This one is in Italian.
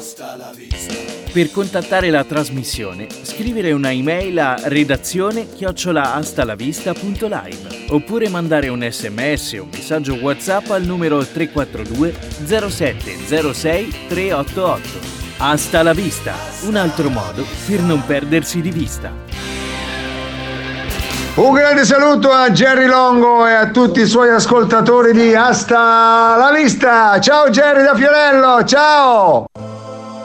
Per contattare la trasmissione, scrivere una email a redazione@astalavista.live oppure mandare un sms o un messaggio WhatsApp al numero 342 0706 388. Hasta la vista, un altro modo per non perdersi di vista. Un grande saluto a Jerry Longo e a tutti i suoi ascoltatori di Hasta la vista. Ciao Jerry da Fiorello, ciao!